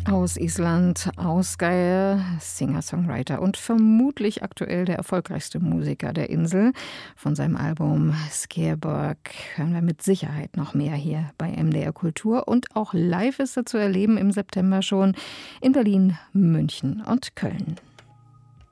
Aus Island, Ásgeir, Singer-Songwriter und vermutlich aktuell der erfolgreichste Musiker der Insel. Von seinem Album Skerborg hören wir mit Sicherheit noch mehr hier bei MDR Kultur. Und auch live ist er zu erleben im September schon in Berlin, München und Köln.